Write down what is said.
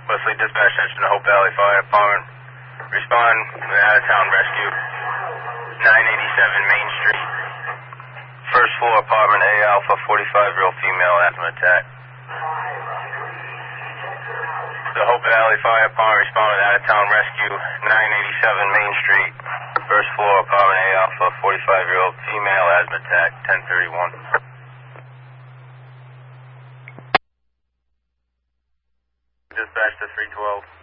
Wesley Dispatch Station to Hope Valley Fire Department. Respond with out-of-town rescue. 987 Main Street. First floor apartment A Alpha, 45-year-old female asthma attack. The Hope Valley Fire Department respond with out-of-town rescue. 987 Main Street. First floor apartment A Alpha, 45-year-old female asthma attack. 1031. Dispatch to 312.